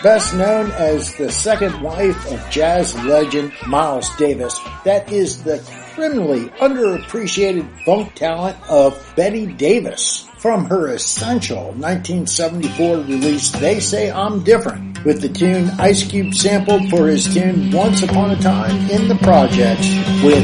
best known as the second wife of jazz legend Miles Davis. That is the criminally underappreciated funk talent of Betty Davis from her essential 1974 release They Say I'm Different, with the tune Ice Cube sampled for his tune Once Upon a Time in the Projects with